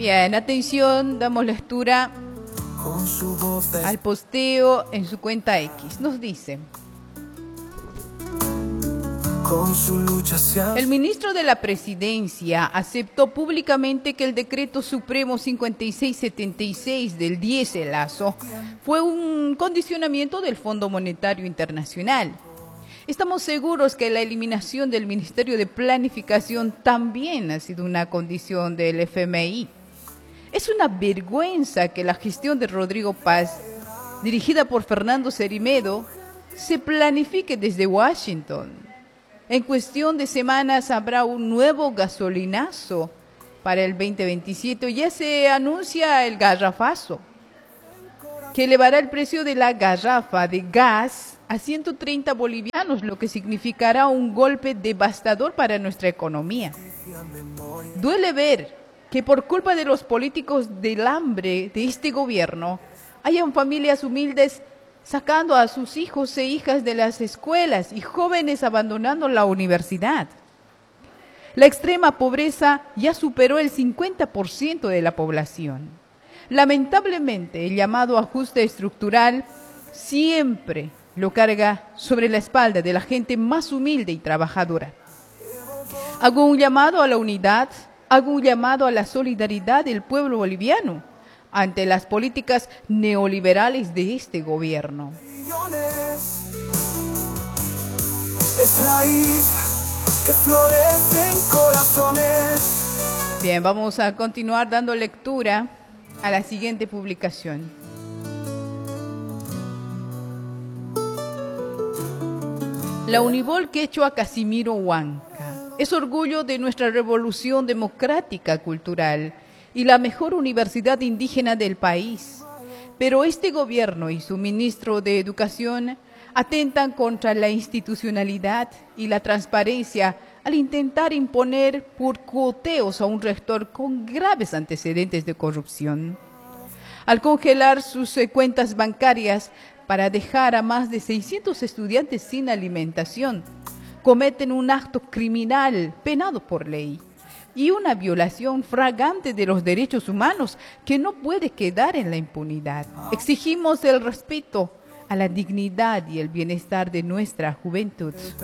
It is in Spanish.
Bien, atención, damos lectura al posteo en su cuenta X. Nos dice: el ministro de la Presidencia aceptó públicamente que el decreto supremo 5676 del 10 de Lazo fue un condicionamiento del Fondo Monetario Internacional. Estamos seguros que la eliminación del Ministerio de Planificación también ha sido una condición del FMI. Es una vergüenza que la gestión de Rodrigo Paz, dirigida por Fernando Cerime, se planifique desde Washington. En cuestión de semanas habrá un nuevo gasolinazo para el 2027. Ya se anuncia el garrafazo, que elevará el precio de la garrafa de gas a 130 bolivianos, lo que significará un golpe devastador para nuestra economía. Duele ver que por culpa de los políticos del hambre de este gobierno, hayan familias humildes sacando a sus hijos e hijas de las escuelas y jóvenes abandonando la universidad. La extrema pobreza ya superó el 50% de la población. Lamentablemente, el llamado ajuste estructural siempre lo carga sobre la espalda de la gente más humilde y trabajadora. Hago un llamado a la unidad, hago un llamado a la solidaridad del pueblo boliviano ante las políticas neoliberales de este gobierno. Es raíz que florece en corazones. Bien, vamos a continuar dando lectura a la siguiente publicación. La Univol Quechua Casimiro Huanca es orgullo de nuestra revolución democrática cultural y la mejor universidad indígena del país. Pero este gobierno y su ministro de Educación atentan contra la institucionalidad y la transparencia al intentar imponer por cuoteos a un rector con graves antecedentes de corrupción. Al congelar sus cuentas bancarias para dejar a más de 600 estudiantes sin alimentación, cometen un acto criminal penado por ley y una violación flagrante de los derechos humanos que no puede quedar en la impunidad. Exigimos el respeto a la dignidad y el bienestar de nuestra juventud.